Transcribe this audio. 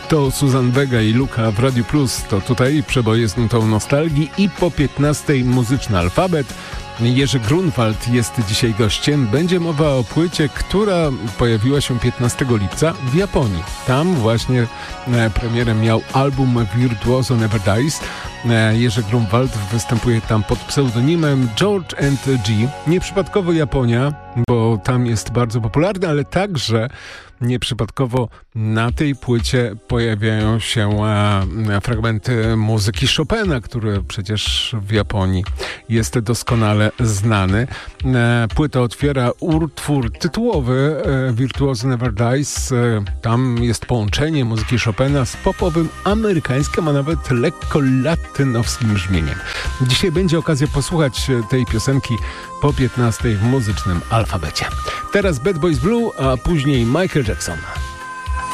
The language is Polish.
To Suzanne Vega i Luka w Radiu Plus. To tutaj przeboje z nutą nostalgii i po 15 muzyczny alfabet. Jerzy Grunwald jest dzisiaj gościem. Będzie mowa o płycie, która pojawiła się 15 lipca w Japonii. Tam właśnie premierę miał album Virtuoso Never Dies. Jerzy Grunwald występuje tam pod pseudonimem George and G. Nieprzypadkowo Japonia, bo tam jest bardzo popularny, ale także nieprzypadkowo na tej płycie pojawiają się fragmenty muzyki Chopina, który przecież w Japonii jest doskonale znany. Płytę otwiera utwór tytułowy Virtuoso Never Dies. Tam jest połączenie muzyki Chopina z popowym, amerykańskim, a nawet lekko latynowskim brzmieniem. Dzisiaj będzie okazja posłuchać tej piosenki po 15 w muzycznym alfabecie. Teraz Bad Boys Blue, a później Michael Jackson.